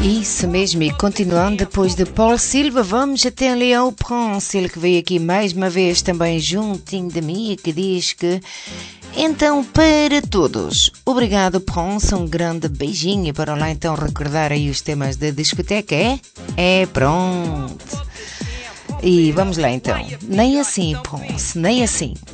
Isso mesmo, e continuando depois de Paul Silva, vamos até Leão Prince, ele que veio aqui mais uma vez também juntinho de mim, que diz que então para todos, obrigado Prince, um grande beijinho para lá então recordar aí os temas da discoteca, é? É, pronto. E vamos lá então, nem assim Prince, nem assim.